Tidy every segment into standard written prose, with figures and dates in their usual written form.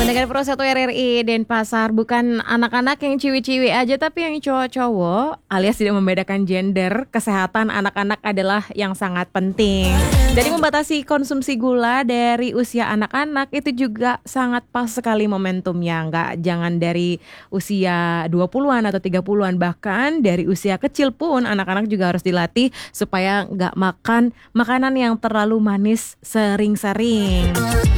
Pendengar Pro 1 RRI Denpasar, bukan anak-anak yang ciwi-ciwi aja tapi yang cowok-cowok alias tidak membedakan gender, kesehatan anak-anak adalah yang sangat penting. Jadi membatasi konsumsi gula dari usia anak-anak itu juga sangat pas sekali momentumnya. Jangan dari usia 20-an atau 30-an, bahkan dari usia kecil pun anak-anak juga harus dilatih supaya nggak makan makanan yang terlalu manis sering-sering.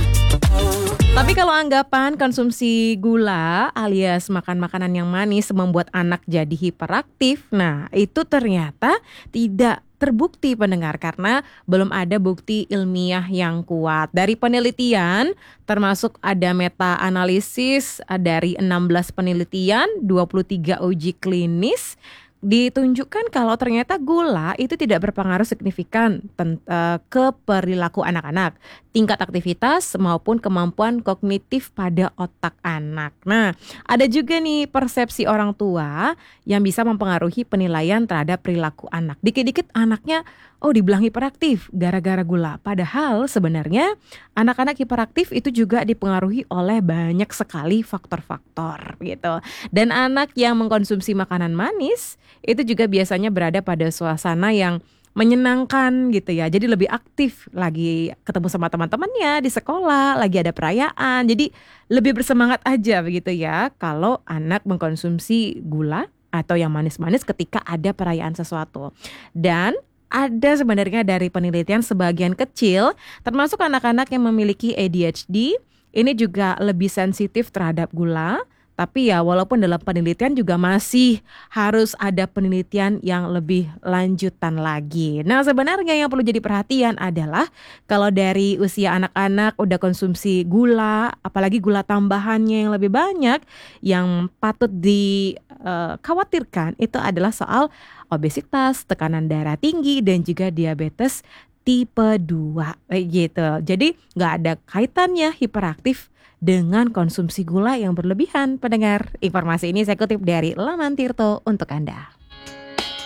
Tapi kalau anggapan konsumsi gula alias makan makanan yang manis membuat anak jadi hiperaktif, nah itu ternyata tidak terbukti pendengar karena belum ada bukti ilmiah yang kuat. Dari penelitian termasuk ada meta-analisis dari 16 penelitian, 23 uji klinis, ditunjukkan kalau ternyata gula itu tidak berpengaruh signifikan ke perilaku anak-anak, tingkat aktivitas maupun kemampuan kognitif pada otak anak. Nah, ada juga nih persepsi orang tua yang bisa mempengaruhi penilaian terhadap perilaku anak. Dikit-dikit anaknya dibilang hiperaktif gara-gara gula. Padahal sebenarnya anak-anak hiperaktif itu juga dipengaruhi oleh banyak sekali faktor-faktor gitu. Dan anak yang mengkonsumsi makanan manis itu juga biasanya berada pada suasana yang menyenangkan gitu ya. Jadi lebih aktif, lagi ketemu sama teman-temannya di sekolah, lagi ada perayaan. Jadi lebih bersemangat aja begitu ya kalau anak mengkonsumsi gula atau yang manis-manis ketika ada perayaan sesuatu. Dan ada sebenarnya dari penelitian sebagian kecil termasuk anak-anak yang memiliki ADHD ini juga lebih sensitif terhadap gula. Tapi ya walaupun dalam penelitian juga masih harus ada penelitian yang lebih lanjutan lagi. Nah sebenarnya yang perlu jadi perhatian adalah kalau dari usia anak-anak udah konsumsi gula, apalagi gula tambahannya yang lebih banyak, yang patut dikhawatirkan itu adalah soal obesitas, tekanan darah tinggi dan juga diabetes tipe 2 gitu. Jadi gak ada kaitannya hiperaktif dengan konsumsi gula yang berlebihan. Pendengar, informasi ini saya kutip dari Laman Tirto untuk Anda.